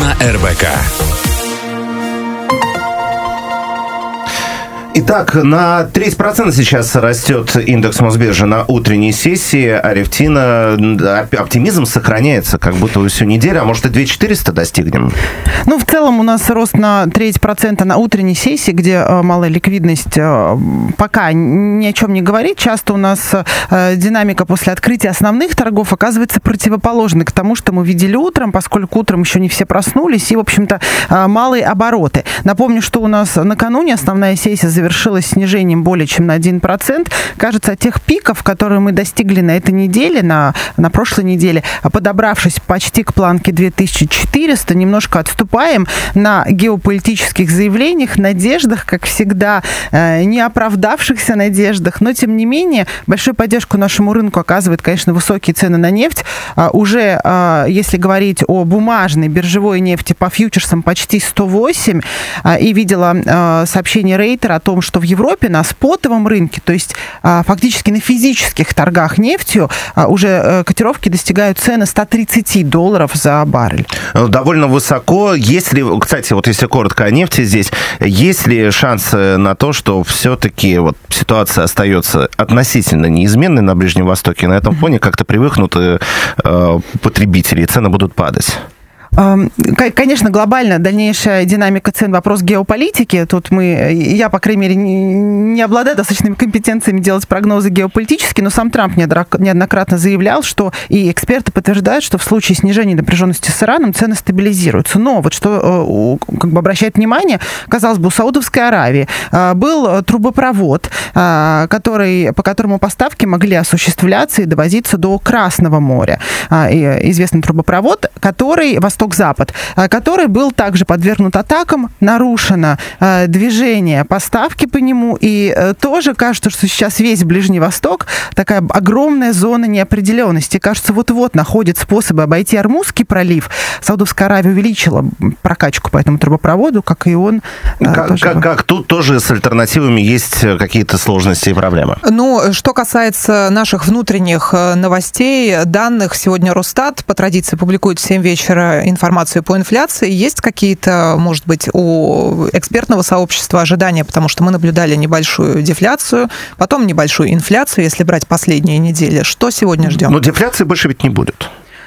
на РБК. Итак, на 30% сейчас растет индекс Мосбиржи на утренней сессии, а Ревтина, оптимизм сохраняется, как будто всю неделю, а может и 2400 достигнем? Ну, в целом у нас рост на 30% на утренней сессии, где малая ликвидность пока ни о чем не говорит. Часто у нас динамика после открытия основных торгов оказывается противоположной к тому, что мы видели утром, поскольку утром еще не все проснулись, и, в общем-то, малые обороты. Напомню, что у нас накануне основная сессия завершилась снижением более чем на 1%. Кажется, от тех пиков, которые мы достигли на этой неделе, на прошлой неделе, подобравшись почти к планке 2400, немножко отступаем на геополитических заявлениях, надеждах, как всегда, не оправдавшихся надеждах, но, тем не менее, большую поддержку нашему рынку оказывают, конечно, высокие цены на нефть. Уже, если говорить о бумажной биржевой нефти по фьючерсам, почти 108, и видела сообщение Рейтера о том, что в Европе на спотовом рынке, то есть фактически на физических торгах нефтью, уже котировки достигают цены $130 за баррель. Довольно высоко. Кстати, вот если коротко о нефти здесь, есть ли шансы на то, что все-таки вот ситуация остается относительно неизменной на Ближнем Востоке, и на этом фоне как-то привыкнут потребители, и цены будут падать? Конечно, глобально дальнейшая динамика цен — вопрос геополитики. Тут я, по крайней мере, не обладаю достаточными компетенциями делать прогнозы геополитические, но сам Трамп неоднократно заявлял, что и эксперты подтверждают, что в случае снижения напряженности с Ираном цены стабилизируются. Но вот что обращает внимание, казалось бы, у Саудовской Аравии был трубопровод, по которому поставки могли осуществляться и довозиться до Красного моря. Известный трубопровод, который Восток-Запад, который был также подвергнут атакам, нарушено движение поставки по нему, и тоже кажется, что сейчас весь Ближний Восток такая огромная зона неопределенности. Кажется, вот-вот находит способы обойти Ормузский пролив. Саудовская Аравия увеличила прокачку по этому трубопроводу, как и он. Как тут тоже с альтернативами есть какие-то сложности и проблемы? Ну, что касается наших внутренних новостей, данных, сегодня Росстат по традиции публикует в 7 вечера информацию по инфляции. Есть какие-то, может быть, у экспертного сообщества ожидания, потому что мы наблюдали небольшую дефляцию, потом небольшую инфляцию, если брать последние недели. Что сегодня ждем? Но дефляции больше ведь не будет.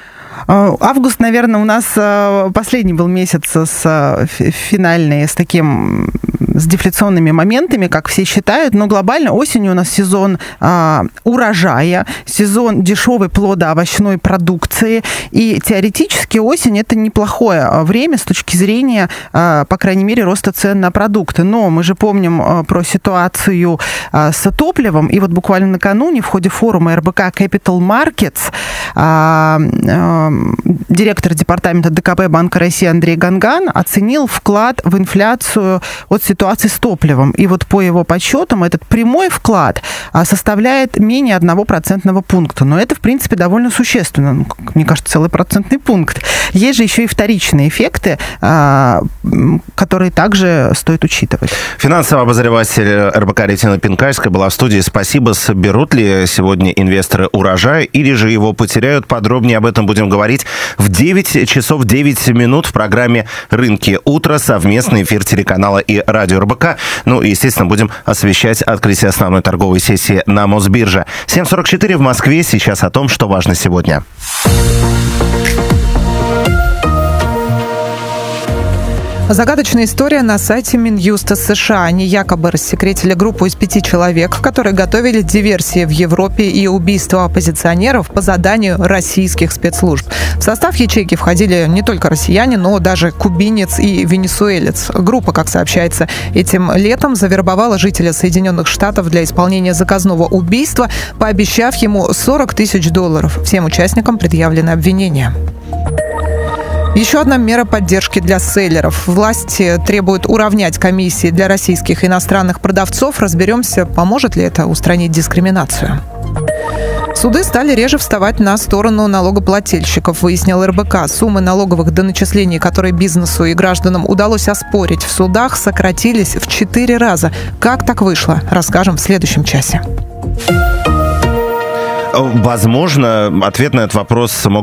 Август, наверное, у нас последний был месяц финальный, с дефляционными моментами, как все считают, но глобально осенью у нас сезон урожая, сезон дешевой плодоовощной продукции, и теоретически осень — это неплохое время с точки зрения, по крайней мере, роста цен на продукты. Но мы же помним про ситуацию с топливом, и вот буквально накануне в ходе форума РБК Capital Markets директор департамента ДКБ Банка России Андрей Ганган оценил вклад в инфляцию от ситуации с топливом. И вот по его подсчетам этот прямой вклад составляет менее 1% пункта. Но это, в принципе, довольно существенно. Мне кажется, целый процентный пункт. Есть же еще и вторичные эффекты, которые также стоит учитывать. Финансовый обозреватель РБК Ревтина Пинкальская была в студии. Спасибо. Соберут ли сегодня инвесторы урожай или же его потеряют? Подробнее об этом будем говорить в 9 часов 9 минут в программе «Рынки утра», совместный эфир телеканала и радио РБК. Ну и, естественно, будем освещать открытие основной торговой сессии на Мосбирже. 7:44 в Москве. Сейчас о том, что важно сегодня. Загадочная история на сайте Минюста США. Они якобы рассекретили группу из 5 человек, которые готовили диверсии в Европе и убийство оппозиционеров по заданию российских спецслужб. В состав ячейки входили не только россияне, но даже кубинец и венесуэлец. Группа, как сообщается, этим летом завербовала жителя Соединенных Штатов для исполнения заказного убийства, пообещав ему $40 тысяч. Всем участникам предъявлены обвинения. Еще одна мера поддержки для селлеров. Власти требуют уравнять комиссии для российских и иностранных продавцов. Разберемся, поможет ли это устранить дискриминацию. Суды стали реже вставать на сторону налогоплательщиков, выяснил РБК. Суммы налоговых доначислений, которые бизнесу и гражданам удалось оспорить в судах, сократились в 4 раза. Как так вышло? Расскажем в следующем часе. Возможно, ответ на этот вопрос